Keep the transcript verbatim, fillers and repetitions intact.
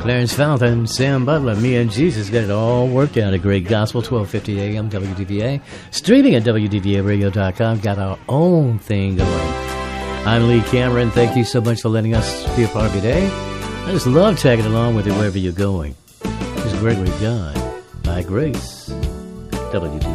Clarence Fountain, Sam Butler, me and Jesus got it all worked out. A great gospel, twelve fifty a.m. W D V A. Streaming at W D V A radio dot com. Got our own thing going. I'm Lee Cameron. Thank you so much for letting us be a part of your day. I just love tagging along with you wherever you're going. It's Gregory God, by grace. W D V A.